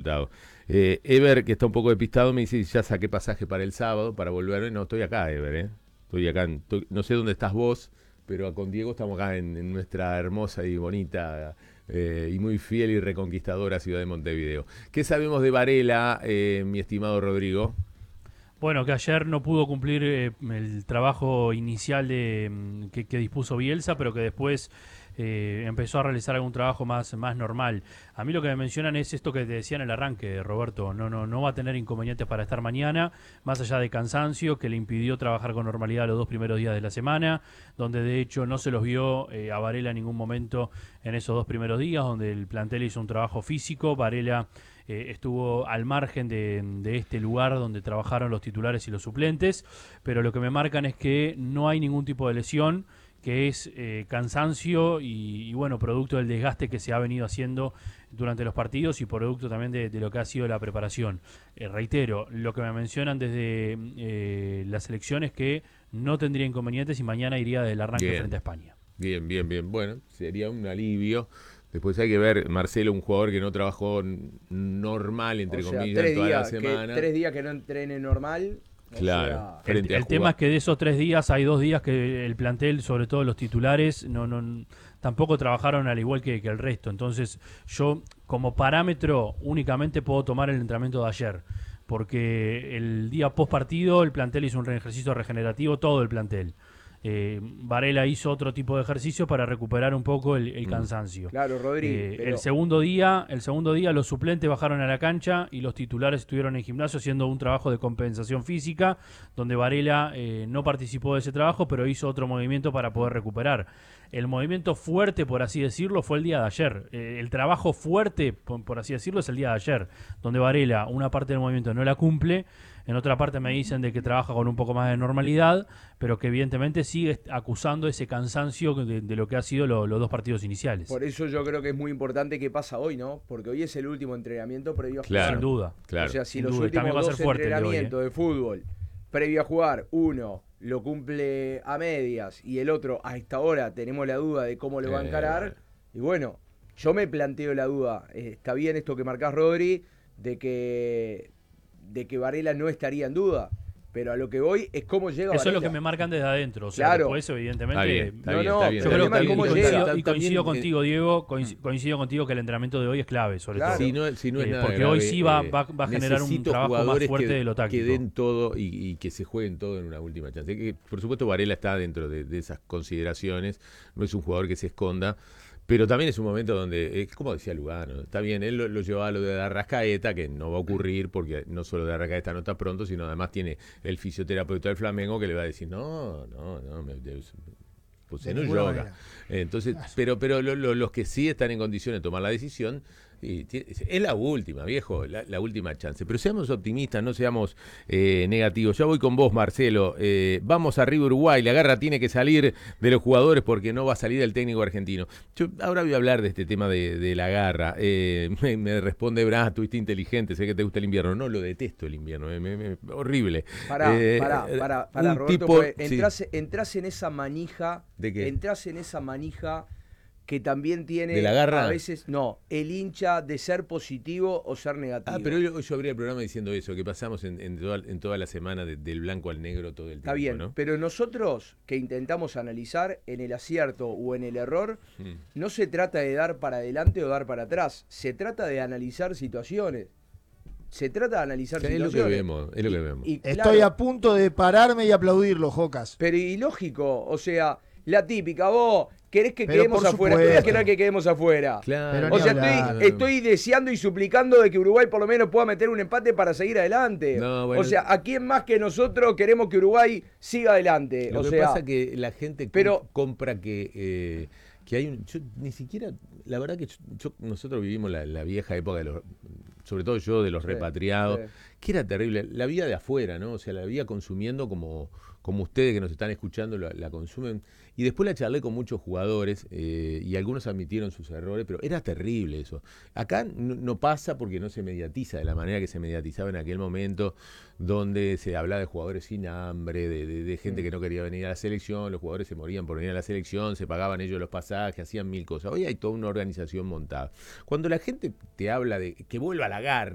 resultado. Ever, que está un poco despistado, me dice, ya saqué pasaje para el sábado, para volver. No, estoy acá, Ever, Estoy acá, no sé dónde estás vos, pero con Diego estamos acá en nuestra hermosa y bonita y muy fiel y reconquistadora ciudad de Montevideo. ¿Qué sabemos de Varela, mi estimado Rodrigo? Bueno, que ayer no pudo cumplir el trabajo inicial que dispuso Bielsa, pero que después empezó a realizar algún trabajo más normal. A mí lo que me mencionan es esto que te decía en el arranque, Roberto. No va a tener inconvenientes para estar mañana, más allá de cansancio que le impidió trabajar con normalidad los 2 primeros días de la semana, donde de hecho no se los vio a Varela en ningún momento en esos 2 primeros días, donde el plantel hizo un trabajo físico. Varela estuvo al margen de este lugar donde trabajaron los titulares y los suplentes, pero lo que me marcan es que no hay ningún tipo de lesión, que es cansancio y bueno, producto del desgaste que se ha venido haciendo durante los partidos y producto también de lo que ha sido la preparación. Reitero, lo que me mencionan desde la selección es que no tendría inconvenientes y mañana iría del arranque Bien, frente a España. bien, bien, bien. Bueno, sería un alivio. Después hay que ver, Marcelo, un jugador que no trabajó normal, O entre sea, comillas, en toda la semana. 3 días que no entrene normal. O Claro, sea, frente a El tema jugar. es que de esos 3 días hay 2 días que el plantel, sobre todo los titulares, tampoco trabajaron al igual que el resto. Entonces yo como parámetro únicamente puedo tomar el entrenamiento de ayer, porque el día post partido el plantel hizo un ejercicio regenerativo, todo el plantel. Varela hizo otro tipo de ejercicio para recuperar un poco el cansancio. claro, Rodri, El pero segundo día los suplentes bajaron a la cancha y los titulares estuvieron en gimnasio haciendo un trabajo de compensación física, donde Varela no participó de ese trabajo, pero hizo otro movimiento para poder recuperar. El movimiento fuerte, por así decirlo, fue el día de ayer. El trabajo fuerte, por así decirlo, es el día de ayer, donde Varela una parte del movimiento no la cumple. En otra parte me dicen de que trabaja con un poco más de normalidad, pero que evidentemente sigue acusando ese cansancio de lo que ha sido los 2 partidos iniciales. por eso yo creo que es muy importante qué pasa hoy, ¿no? Porque hoy es el último entrenamiento previo a Claro, Sin jugar. duda. O claro. sea, si Sin los duda. Y también últimos va a ser dos fuerte el de hoy, entrenamientos de fútbol previo a jugar, uno lo cumple a medias y el otro a esta hora tenemos la duda de cómo le va a encarar, y bueno, yo me planteo la duda, está bien esto que marcás, Rodri, de que Varela no estaría en duda, pero a lo que voy es cómo llega Eso es lo Varela. que me marcan desde adentro. O sea, Claro. después, Está bien, evidentemente, está No, bien, no, está bien. pero yo el creo tema es que cómo coincido, llega. coincido contigo, Diego, coincido contigo que el entrenamiento de hoy es clave, sobre Claro. todo. Si no es nada Porque grave, hoy sí va a generar un necesito trabajo más jugadores fuerte de lo que táctico. den todo y que se jueguen todo en una última chance. Por supuesto, Varela está dentro de esas consideraciones, no es un jugador que se esconda, pero también es un momento donde, como decía Lugano, está bien, él lo llevaba a lo de Arrascaeta, que no va a ocurrir porque no solo de Arrascaeta no está pronto, sino además tiene el fisioterapeuta del Flamengo que le va a decir, no, pues De no ninguna yoga. manera. Entonces, pero los que sí están en condiciones de tomar la decisión, es la última, viejo, la última chance. Pero seamos optimistas, no seamos negativos. Ya voy con vos, Marcelo. Vamos arriba Uruguay, la garra tiene que salir de los jugadores porque no va a salir el técnico argentino. Yo ahora voy a hablar de este tema de la garra. Me responde Brás, tuviste inteligente, sé que te gusta el invierno. No, lo detesto el invierno, horrible. Pará, un Roberto, tipo, porque sí. entrás en esa manija. ¿De qué? Entrás en esa manija que también ¿De la tiene garra? a veces, no, el hincha de ser positivo o ser negativo. Pero hoy yo abrí el programa diciendo eso, que pasamos en toda la semana del blanco al negro todo el tiempo. Está bien, ¿no? pero nosotros que intentamos analizar en el acierto o en el error, no se trata de dar para adelante o dar para atrás, se trata de analizar situaciones. Se trata de analizar Es lo situaciones. que vemos, es lo que vemos. Y Estoy claro, a punto de pararme y aplaudirlo, Jocas. pero ilógico, o sea, la típica, vos querés que Pero quedemos por afuera, ¿qué voy a supuesto. querer que quedemos afuera? Claro. Pero O ni sea, hablar. estoy deseando y suplicando de que Uruguay por lo menos pueda meter un empate para seguir adelante. No, bueno. O sea, ¿a quién más que nosotros queremos que Uruguay siga adelante? Lo o que sea, pasa es que la gente compra que hay un... Yo ni siquiera... La verdad que nosotros vivimos la vieja época de los... Sobre todo yo, de los repatriados, sí. que era terrible. La vida de afuera, ¿no? O sea, la vida consumiendo como ustedes que nos están escuchando la consumen. Y después la charlé con muchos jugadores y algunos admitieron sus errores, pero era terrible eso. Acá no pasa porque no se mediatiza de la manera que se mediatizaba en aquel momento, donde se hablaba de jugadores sin hambre, de gente que no quería venir a la selección, los jugadores se morían por venir a la selección, se pagaban ellos los pasajes, hacían mil cosas. Hoy hay toda una organización montada. Cuando la gente te habla de que vuelva a la garra,